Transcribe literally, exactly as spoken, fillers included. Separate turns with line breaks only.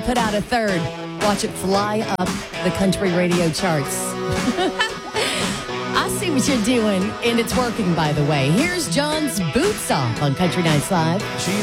put out a third. Watch it fly up the country radio charts. I see what you're doing, and it's working, by the way. Here's John's Boots Off on Country Nights Live.